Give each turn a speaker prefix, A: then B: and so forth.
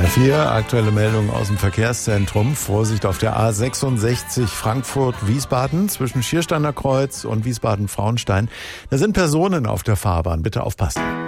A: HR4, aktuelle Meldung aus dem Verkehrszentrum. Vorsicht auf der A66 Frankfurt-Wiesbaden zwischen Schiersteiner Kreuz und Wiesbaden-Frauenstein. Da sind Personen auf der Fahrbahn. Bitte aufpassen.